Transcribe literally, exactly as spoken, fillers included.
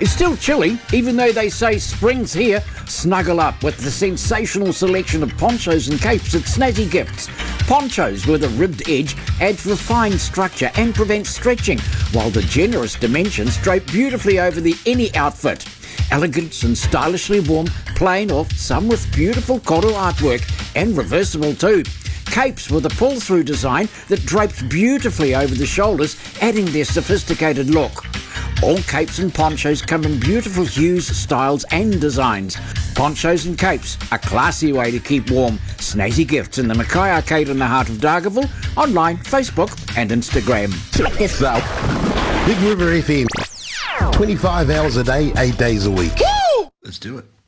It's still chilly, even though they say spring's here. Snuggle up with the sensational selection of ponchos and capes at Snazzy Gifts. Ponchos with a ribbed edge add refined structure and prevent stretching, while the generous dimensions drape beautifully over the any outfit. Elegant and stylishly warm, plain or some with beautiful koro artwork, and reversible too. Capes with a pull-through design that drapes beautifully over the shoulders, adding their sophisticated look. All capes and ponchos come in beautiful hues, styles and designs. Ponchos and capes, a classy way to keep warm. Snazzy Gifts in the Mackay Arcade in the heart of Dargaville, online, Facebook and Instagram. Check this out. Big River F M, twenty-five hours a day, eight days a week. Let's do it.